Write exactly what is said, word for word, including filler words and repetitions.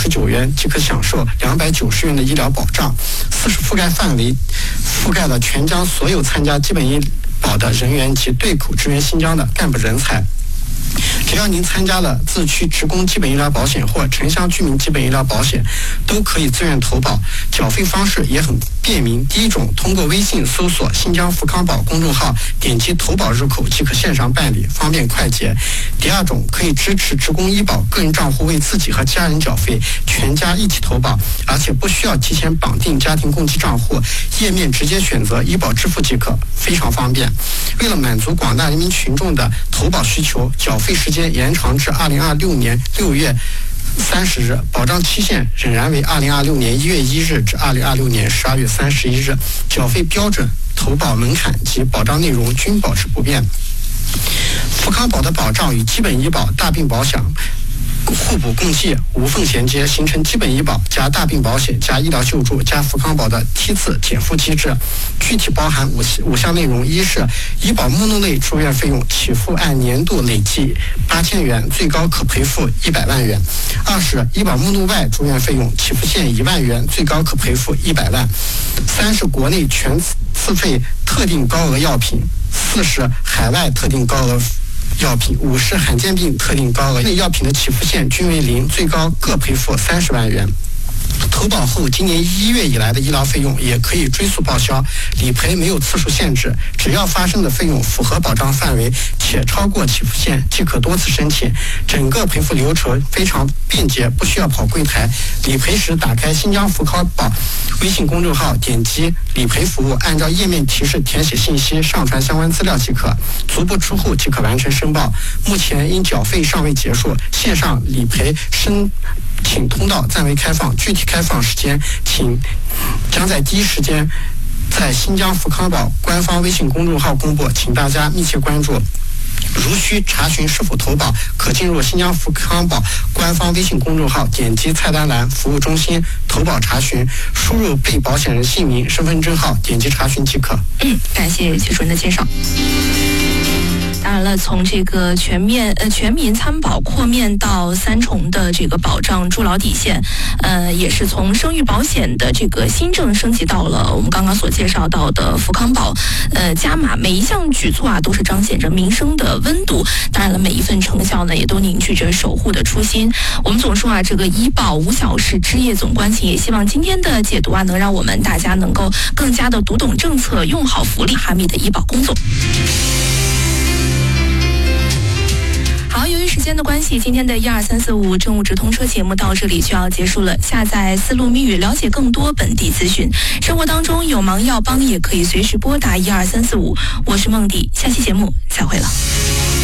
十九元即可享受两百九十元的医疗保障。四是覆盖范围覆盖了全疆所有参加基本医保的人员及对口支援新疆的干部人才。只要您参加了自区职工基本医疗保险或城乡居民基本医疗保险，都可以自愿投保，缴费方式也很便民。第一种，通过微信搜索新疆福康宝公众号，点击投保入口即可线上办理，方便快捷。第二种，可以支持职工医保个人账户为自己和家人缴费，全家一起投保，而且不需要提前绑定家庭共济账户，页面直接选择医保支付即可，非常方便。为了满足广大人民群众的投保需求，缴费时间延长至二零二六年六月三十日，保障期限仍然为二零二六年一月一日至二零二六年十二月三十一日，缴费标准、投保门槛及保障内容均保持不变。福康宝的保障与基本医保、大病保险互补共济，无缝衔接，形成基本医保加大病保险加医疗救助加福康宝的梯次减负机制。具体包含五五项内容：一是医保目录类住院费用起付按年度累计八千元，最高可赔付一百万元；二是医保目录外住院费用起付线一万元，最高可赔付一百万；三是国内全自费特定高额药品；四是海外特定高额药品；五是罕见病特定高额类药品的起付线均为零，最高各赔付三十万元。投保后今年一月以来的医疗费用也可以追溯报销，理赔没有次数限制，只要发生的费用符合保障范围且超过起付线即可多次申请，整个赔付流程非常便捷，不需要跑柜台。理赔时打开新疆福康宝微信公众号，点击理赔服务，按照页面提示填写信息，上传相关资料即可，足不出户即可完成申报。目前因缴费尚未结束，线上理赔申请通道暂未开放，具体开放时间请将在第一时间在新疆福康宝官方微信公众号公布，请大家密切关注。如需查询是否投保，可进入新疆福康宝官方微信公众号，点击菜单栏服务中心投保查询，输入被保险人姓名、身份证号，点击查询即可。 嗯，感谢徐主任的介绍。当然了，从这个全面呃全民参保扩面到三重的这个保障筑牢底线，呃，也是从生育保险的这个新政升级到了我们刚刚所介绍到的福康宝，呃，加码，每一项举措啊都是彰显着民生的温度。当然了，每一份成效呢也都凝聚着守护的初心。我们总说啊，这个医保无小事，枝叶总关情，也希望今天的解读啊能让我们大家能够更加的读懂政策，用好福利哈密的医保工作。好，由于时间的关系，今天的一二三四五政务直通车节目到这里就要结束了。下载丝路密语，了解更多本地资讯。生活当中有忙要帮，也可以随时拨打一二三四五。我是梦迪，下期节目再会了。